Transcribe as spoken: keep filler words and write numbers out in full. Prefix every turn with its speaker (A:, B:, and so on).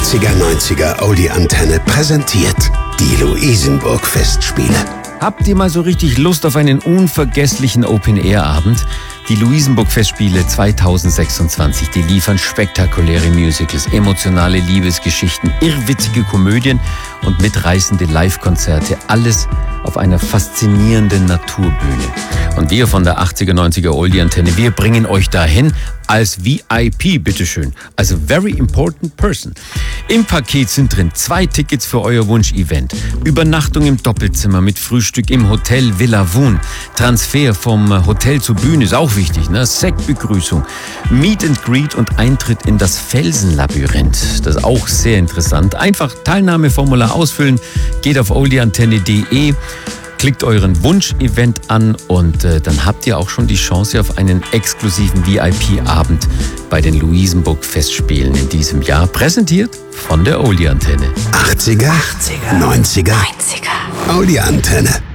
A: achtziger neunziger Oldie Antenne präsentiert die Luisenburg Festspiele.
B: Habt ihr mal so richtig Lust auf einen unvergesslichen Open-Air-Abend? Die Luisenburg Festspiele zweitausendsechsundzwanzig, die liefern spektakuläre Musicals, emotionale Liebesgeschichten, irrwitzige Komödien und mitreißende Live-Konzerte. Alles auf einer faszinierenden Naturbühne. Und wir von der achtziger neunziger Oldie Antenne, wir bringen euch dahin als V I P, bitteschön. Also Very Important Person. Im Paket sind drin zwei Tickets für euer Wunsch-Event, Übernachtung im Doppelzimmer mit Frühstück im Hotel Villa Wohn, Transfer vom Hotel zur Bühne, ist auch wichtig, ne? Sektbegrüßung, Meet and Greet und Eintritt in das Felsenlabyrinth. Das ist auch sehr interessant. Einfach Teilnahmeformular ausfüllen, geht auf oldieantenne punkt de, klickt euren Wunsch-Event an und äh, dann habt ihr auch schon die Chance auf einen exklusiven V I P-Abend bei den Luisenburg Festspielen in diesem Jahr, präsentiert von der Oldie Antenne.
A: achtziger, neunziger, Oldie Antenne.